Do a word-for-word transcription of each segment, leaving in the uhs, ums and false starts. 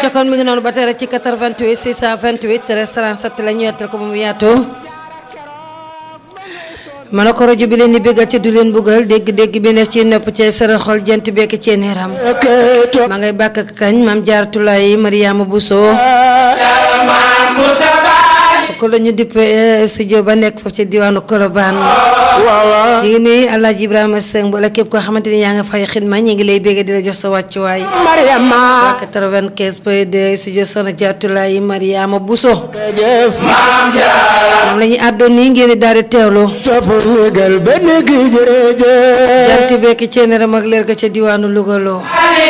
ca kon mi ngi noonu ba tey rek ci quatre-vingt-huit six cent vingt-huit treize trente-sept la ñu yettal ko mu yaatu ma ne ko rajo bi leen di bégal ci du leen buggal dégg-dégg bi ne ci nopp ci sara xol jant bekk ci neeram ma ngay bàkk ak kañ maam Jaaratulaay Mariama Bousso ko la ñu dippe studio ba nekk foofu ci diwaanu Colobane ñu ngi nuyu Alaaji Ibrahima Seng wala képp koo xamante ni yaa nga fay xidma ñu ngi lay bégg di la jox sa wàccuwaay Mariama quatre-vingt-quinze point deux studio Soxna Jaaratulaay Mariama Bousso moom la ñu àddoon nii ngeen di daal di teewlu jant bekk ci neeram ak leer ga ca diwaanu Louga loo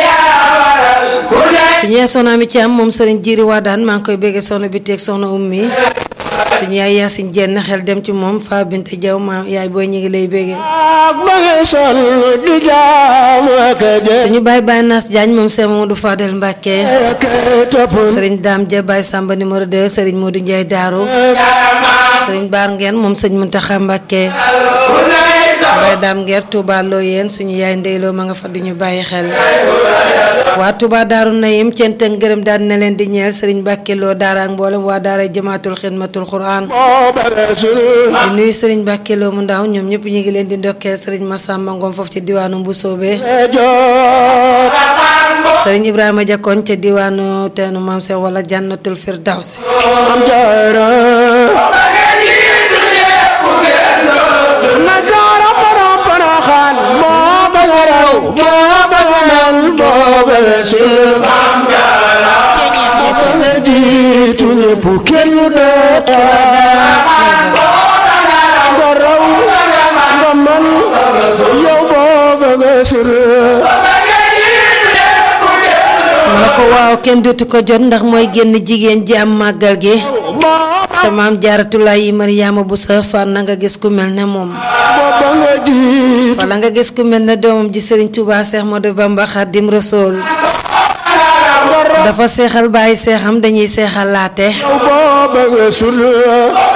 suñu yaay soxna mi ci am moom sëriñ Jiri Wadaan maa ngi koy bégge soxna bi teeg soxna ummi suñu yaay Yaasin jenn xel dem ci moom fa binte jaw ma yaay booy ñu ngi lay bégge suñu baay baay Naas Jaañ moom Seex Mamadu Fadel Mbàkke sëriñ Daam Ja baay Samba numéro deux sëriñ Modou Ndiaye Daaru sëriñ Baar Ngeen moom sëñ Muntaxa Mbàkke baay Daam Ngeer Touba loo yéen suñu yaay ndeyloo ma nga fa duñu bàyyi xel waa Touba Daaru Nayim cent ak ngërëm daal na leen di ñeel sëriñ Mbàkke loo daara ak mboolem waa daara Jamaatul Xidmatul Quraan di nuyu sëriñ Mbàkke loo mu ndaw ñoom ñëpp ñu ngi leen di ndokkeel sëriñ Masamba Ngom foofu ci diwaanu Mbusoobe sëriñ Ibrahima Jakkoon ca diwaanu teenu maam Seex wala Jannatul Firdawsi ma ko waaw kenn dootu ko jot ndax mooy génn jigéen ji am màggal gi te maam Jaaratulaay Mariama Bousso fan na nga gis ku mel ne moom wala nga gis ku mel ne doomam ji Sëriñ Tuubaa Seex Ahmadu Bamba Xaadim Rasuul dafa seexal bàyyi seexam dañuy seexal laate